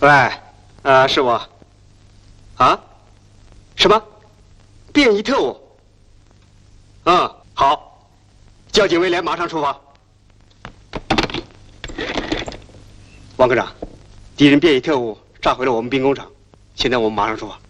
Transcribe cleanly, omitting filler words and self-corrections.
喂，是我。啊？什么？便衣特务？好，交警威廉马上出发。王科长，敌人便衣特务炸毁了我们兵工厂，现在我们马上出发。